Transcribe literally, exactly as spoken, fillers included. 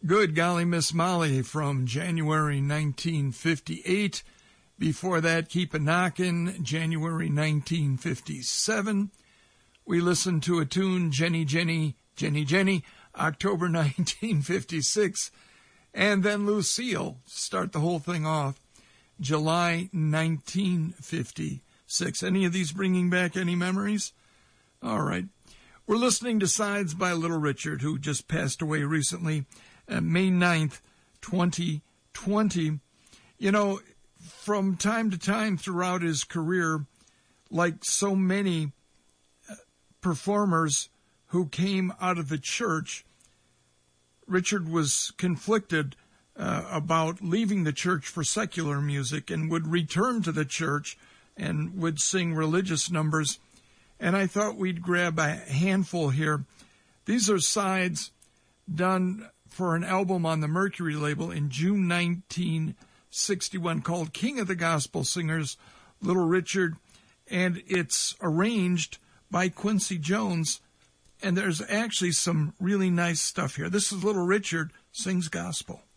Good Golly Miss Molly from January nineteen fifty-eight. Before that, Keep a Knockin', January nineteen fifty-seven. We listened to a tune, Jenny, Jenny, Jenny, Jenny, October nineteen fifty-six. And then Lucille, start the whole thing off, July nineteen fifty-six. Any of these bringing back any memories? All right. We're listening to Sides by Little Richard, who just passed away recently, uh, May ninth, twenty twenty. You know, from time to time throughout his career, like so many performers who came out of the church, Richard was conflicted uh, about leaving the church for secular music and would return to the church and would sing religious numbers. And I thought we'd grab a handful here. These are sides done for an album on the Mercury label in June nineteen sixty-one called King of the Gospel Singers, Little Richard, and it's arranged by Quincy Jones, and there's actually some really nice stuff here. This is Little Richard sings gospel.